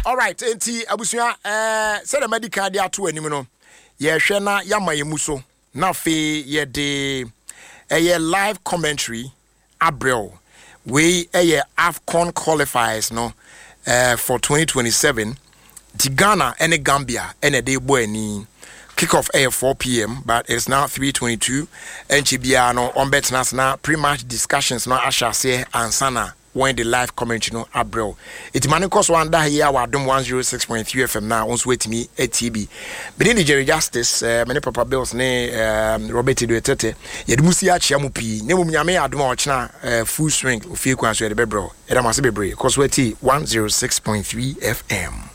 All right, enti abusua say the medical dia to anim no. Ye hwe na yama yemuso. Na fe ye de live commentary Abril. We AFCON qualifiers no for 2027. The Ghana and the Gambia and a day boy ni kickoff 4 p.m. but it's now 3:22 and Chibiano on bet na pre-match discussions no asha say ansana when the live commentary no Abril. It manicos one da here our dom 106.3 FM now on wait me at TB. But in the Jerry Justice many papa bills ne Robert Duetete ye musi achia mu pi ne mu nyame adom ochna full swing ofie kwan so de bebro e da mase bebre cause wait 106.3 FM.